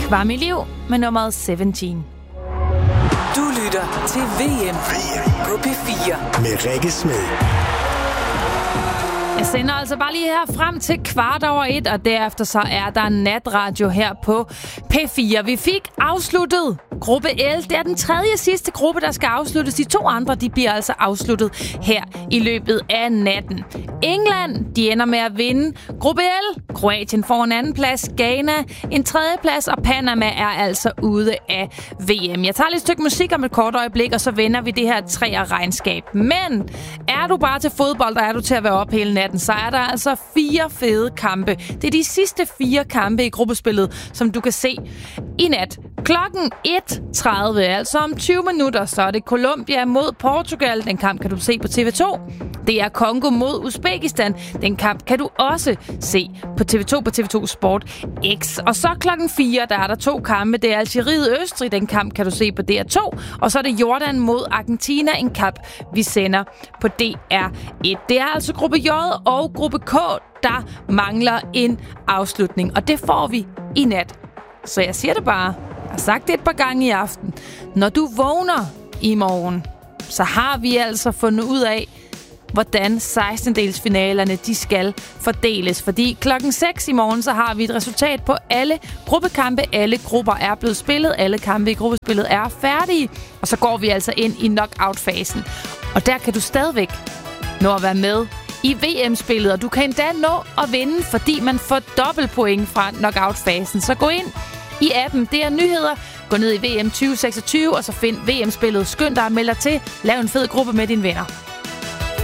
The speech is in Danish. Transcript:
var mit liv med nummeret 17. Du lytter til VM på P4 med Rikke Smed. Jeg sender altså bare lige her frem til 1:15, og derefter så er der natradio her på P4. Vi fik afsluttet gruppe L. Det er den tredje sidste gruppe, der skal afsluttes. De 2 andre, de bliver altså afsluttet her i løbet af natten. England, de ender med at vinde gruppe L. Kroatien får en anden plads. Ghana en tredje plads, og Panama er altså ude af VM. Jeg tager lidt stykke musik om et kort øjeblik, og så vender vi det her træerregnskab. Men er du bare til fodbold, og er du til at være op hele natten, så er der altså 4 fede kampe. Det er de sidste 4 kampe i gruppespillet, som du kan se i nat. Klokken 1:30, altså om 20 minutter, så er det Colombia mod Portugal. Den kamp kan du se på TV2. Det er Congo mod Uzbekistan. Den kamp kan du også se på TV2 på TV2 Sport X. Og så klokken 4, der er der 2 kampe. Det er Algeriet-Østrig. Den kamp kan du se på DR2. Og så er det Jordan mod Argentina. En kamp, vi sender på DR1. Det er altså gruppe J og gruppe K, der mangler en afslutning. Og det får vi i nat. Så jeg siger det bare. Jeg har sagt det et par gange i aften. Når du vågner i morgen, så har vi altså fundet ud af, hvordan 16-delsfinalerne de skal fordeles. Fordi klokken 6 i morgen, så har vi et resultat på alle gruppekampe. Alle grupper er blevet spillet. Alle kampe i gruppespillet er færdige. Og så går vi altså ind i knockout-fasen. Og der kan du stadigvæk nå at være med i VM-spillet. Og du kan endda nå at vinde, fordi man får dobbeltpoint fra knockout-fasen. Så gå ind i appen. Det er nyheder. Gå ned i VM 2026, og så find VM-spillet. Skynd dig at melde dig til. Lav en fed gruppe med dine venner.